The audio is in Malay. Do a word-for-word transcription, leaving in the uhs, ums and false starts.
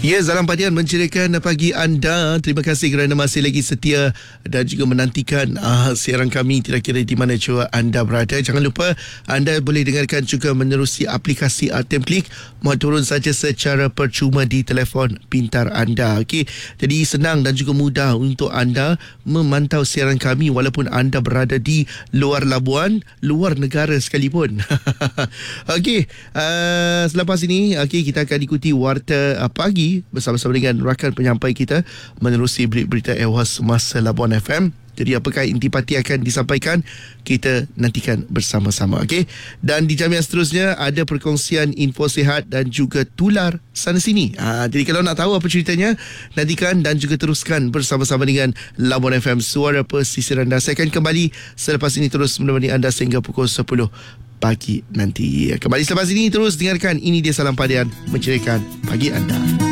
Ya, Zalam Padian menceriakan pagi anda. Terima kasih kerana masih lagi setia dan juga menantikan uh, siaran kami tidak kira di mana jua anda berada. Jangan lupa anda boleh dengarkan juga menerusi aplikasi Artem Click. Mau turun saja secara percuma di telefon pintar anda. Okey, jadi senang dan juga mudah untuk anda memantau siaran kami walaupun anda berada di luar Labuan, luar negara sekalipun. Okey, uh, selepas ini okay, kita akan ikuti Warta uh, Pagi bersama-sama dengan rakan penyampai kita menerusi berita Ewas Semasa Labuan F M. Jadi apakah intipati akan disampaikan, kita nantikan bersama-sama. Okey. Dan di jam yang seterusnya ada perkongsian info sihat dan juga tular sana sini. Ha, jadi kalau nak tahu apa ceritanya, nantikan dan juga teruskan bersama-sama dengan Labuan F M, suara pesisir anda. Saya akan kembali selepas ini terus menemani anda sehingga pukul sepuluh pagi nanti. Kembali selepas ini, terus dengarkan Ini Dia Salam Padian menceriakan pagi anda.